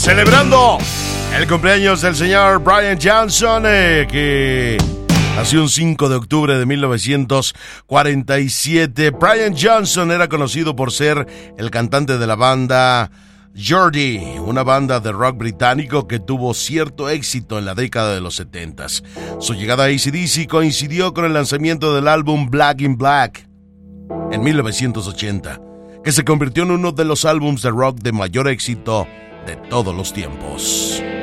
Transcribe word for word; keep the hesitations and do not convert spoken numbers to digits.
Celebrando el cumpleaños del señor Brian Johnson, eh, que nació un cinco de octubre de mil novecientos cuarenta y siete. Brian Johnson era conocido por ser el cantante de la banda Geordie, una banda de rock británico que tuvo cierto éxito en la década de los setentas. Su llegada a A C D C coincidió con el lanzamiento del álbum Black in Black en mil novecientos ochenta, que se convirtió en uno de los álbumes de rock de mayor éxito de todos los tiempos.